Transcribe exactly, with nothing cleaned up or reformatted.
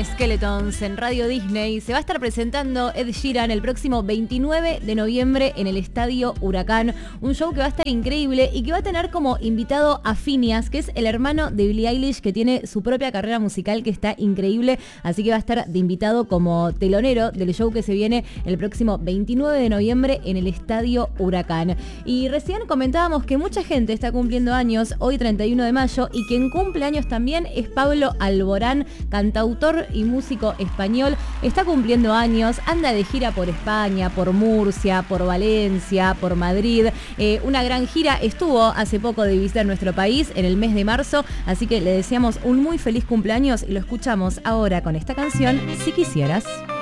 Skeletons en Radio Disney. Se va a estar presentando Ed Sheeran el próximo veintinueve de noviembre en el Estadio Huracán. Un show que va a estar increíble y que va a tener como invitado a Phineas, que es el hermano de Billie Eilish, que tiene su propia carrera musical que está increíble. Así que va a estar de invitado como telonero del show que se viene el próximo veintinueve de noviembre en el Estadio Huracán. Y recién comentábamos que mucha gente está cumpliendo años hoy treinta y uno de mayo y quien cumple años también es Pablo Alborán, cantautor y músico español. Está cumpliendo años, anda de gira por España, por Murcia, por Valencia, por Madrid. Eh, una gran gira, estuvo hace poco de visita en nuestro país en el mes de marzo, así que le deseamos un muy feliz cumpleaños y lo escuchamos ahora con esta canción, Si Quisieras.